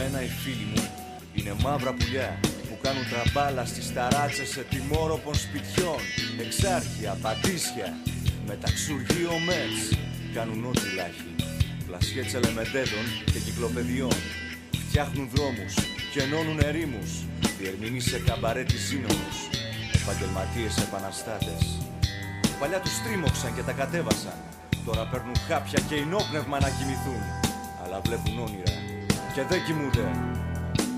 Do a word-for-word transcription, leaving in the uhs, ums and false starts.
μένα οι φίλοι μου είναι μαύρα πουλιά που κάνουν τραμπάλα στις ταράτσες ετοιμόρροπων σπιτιών. Εξάρχεια, πατήσια, μεταξουργείο μέτς. Κάνουν ό,τι λάχει, πλασιέ τσελεμεντέντων και κυκλοπαιδιών. Φτιάχνουν δρόμους και ενώνουν ερήμους, διερμηνείς σε καμπαρέ της σύνομους, επαγγελματίες επαναστάτες. Παλιά τους τρίμωξαν και τα κατέβασαν, τώρα παίρνουν χάπια και ενόπνευμα να κοιμηθούν. Αλλά βλέπουν όνειρα και δεν κοιμούνται.